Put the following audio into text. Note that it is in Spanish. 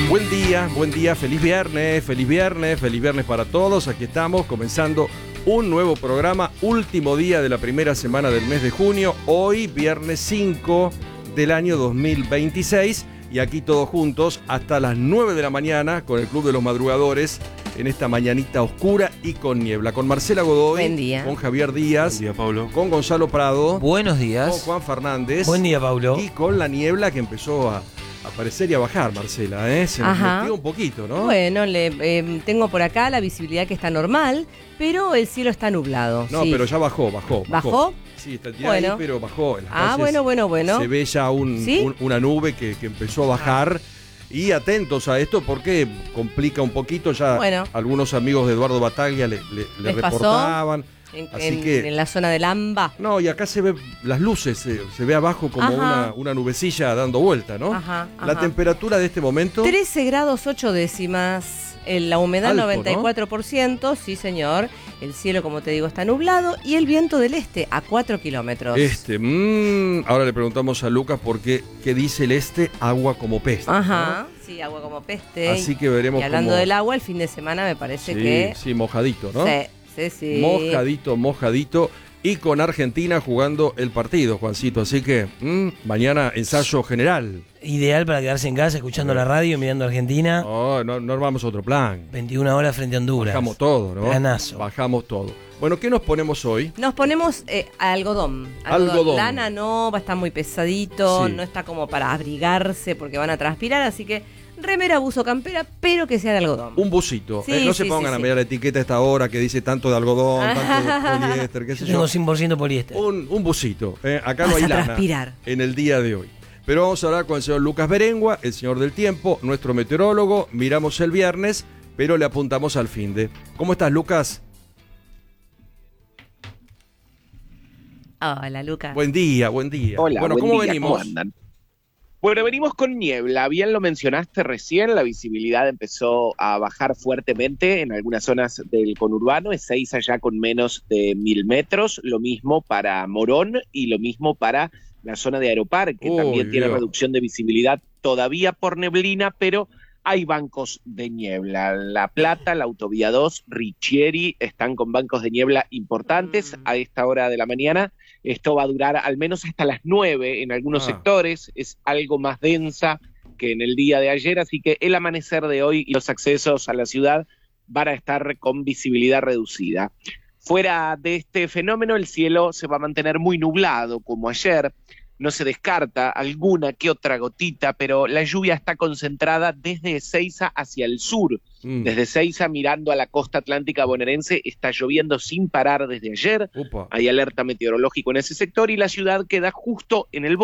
Buen día, feliz viernes para todos. Aquí estamos comenzando un nuevo programa, último día de la primera semana del mes de junio, hoy viernes 5 del año 2026 y aquí todos juntos hasta las 9 de la mañana con el Club de los Madrugadores en esta mañanita oscura y con niebla, con Marcela Godoy, buen día. Con Javier Díaz, buen día, Pablo, con Gonzalo Prado, buenos días, con Juan Fernández, buen día, Pablo, y con la niebla que empezó a aparecer y a bajar, Marcela, se nos metió un poquito, ¿no? Bueno, tengo por acá la visibilidad que está normal, pero el cielo está nublado. No, sí. Pero ya bajó. ¿Bajó? Sí, está tirado ahí, pero bajó. Bueno. Se ve ya una nube que empezó a bajar. Y atentos a esto porque complica un poquito ya. Bueno. Algunos amigos de Eduardo Bataglia le reportaban. En la zona del AMBA. No, y acá se ve las luces, se ve abajo como una nubecilla dando vuelta, ¿no? Ajá. La temperatura de este momento 13 grados 8 décimas, la humedad alto, 94%, ¿no? Sí señor, el cielo como te digo está nublado y el viento del este a 4 kilómetros. Ahora le preguntamos a Lucas por qué dice el este, agua como peste. Ajá, ¿no? sí, agua como peste. Así que veremos. Y hablando del agua, el fin de semana me parece que... Sí, mojadito, ¿no? Sí. Mojadito. Y con Argentina jugando el partido, Juancito. Así que mañana ensayo general. Ideal para quedarse en casa, escuchando la radio, mirando a Argentina. No vamos a otro plan. 21 horas frente a Honduras. Bajamos todo, ¿no? Planazo. Bajamos todo. Bueno, ¿qué nos ponemos hoy? Nos ponemos algodón. Lana no, va a estar muy pesadito, no está como para abrigarse porque van a transpirar, así que remera, buzo, campera, pero que sea de algodón. Un busito. Sí, no se pongan a mirar la etiqueta a esta hora que dice tanto de algodón, tanto de poliéster, qué sé yo. Tengo 100% poliéster. Un busito. Acá no hay lana transpirar en el día de hoy. Pero vamos a hablar con el señor Lucas Berengua, el señor del tiempo, nuestro meteorólogo. Miramos el viernes, pero le apuntamos al finde. ¿Cómo estás, Lucas? Hola, Lucas. Buen día. Hola, bueno, ¿cómo venimos? ¿Cómo andan? Bueno, venimos con niebla. Bien lo mencionaste recién, la visibilidad empezó a bajar fuertemente en algunas zonas del conurbano. Ezeiza ya con menos de 1000 metros, lo mismo para Morón y lo mismo para la zona de Aeroparque, que también tiene reducción de visibilidad todavía por neblina, pero hay bancos de niebla. La Plata, la Autovía 2, Richieri están con bancos de niebla importantes a esta hora de la mañana. Esto va a durar al menos hasta las 9 en algunos sectores, es algo más densa que en el día de ayer, así que el amanecer de hoy y los accesos a la ciudad van a estar con visibilidad reducida. Fuera de este fenómeno, el cielo se va a mantener muy nublado, como ayer. No se descarta alguna que otra gotita, pero la lluvia está concentrada desde Ezeiza hacia el sur. Desde Ezeiza, mirando a la costa atlántica bonaerense, está lloviendo sin parar desde ayer. Hay alerta meteorológica en ese sector y la ciudad queda justo en el